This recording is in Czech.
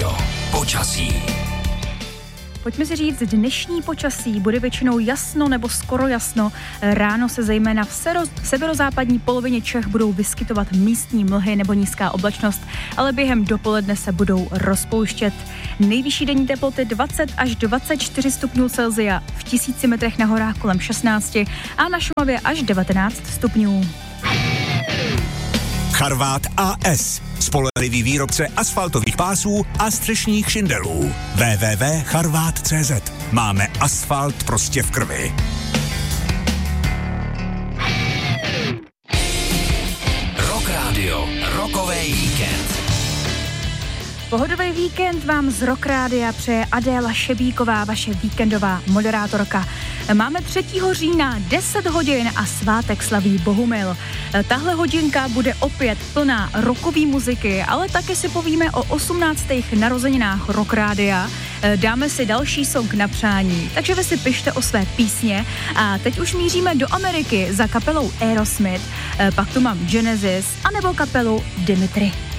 Radio. Počasí. Pojďme si říct, dnešní počasí bude většinou jasno nebo skoro jasno. Ráno se zejména v severozápadní polovině Čech budou vyskytovat místní mlhy nebo nízká oblačnost, ale během dopoledne se budou rozpouštět. Nejvyšší denní teploty 20 až 24 stupňů Celsia, v 1000 metrech na horách kolem 16 a na Šumavě až 19 stupňů. Charvát AS. Spolehlivý výrobce asfaltových pásů a střešních šindelů. www.charvat.cz. Máme asfalt prostě v krvi. Rock Radio. Rockovej víkend. Pohodový víkend vám z Rock Rádia přeje Adéla Šebíková, vaše víkendová moderátorka. Máme 3. října, 10 hodin a svátek slaví Bohumil. Tahle hodinka bude opět plná rockové muziky, ale taky si povíme o 18. narozeninách Rock Rádia. Dáme si další song na přání, takže vy si pište o své písně a teď už míříme do Ameriky za kapelou Aerosmith, pak tu mám Genesis anebo kapelu Dimitri.